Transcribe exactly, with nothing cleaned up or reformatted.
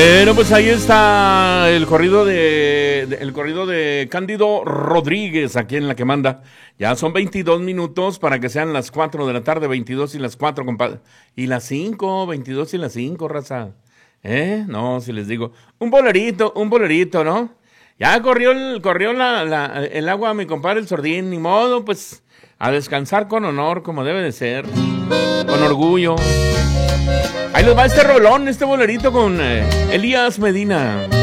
Bueno, pues ahí está el corrido de, de- el corrido de Cándido Rodríguez, aquí en La que manda. Ya son veintidós minutos para que sean las cuatro de la tarde, veintidós y las cuatro, compadre. Y las cinco, veintidós y las cinco, raza. ¿Eh? No, si les digo. Un bolerito, un bolerito, ¿no? Ya corrió el, corrió la, la- el agua, mi compadre, el sordín, ni modo, pues a descansar con honor, como debe de ser. Con orgullo. Ahí les va este rolón, este bolerito con eh, Elías Medina.